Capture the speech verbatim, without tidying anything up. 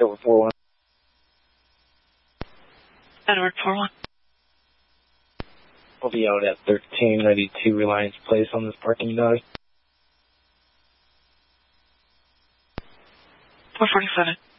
Over four one. Edward four one. We'll be out at thirteen ninety-two Reliance Place on this parking lot. four forty-seven.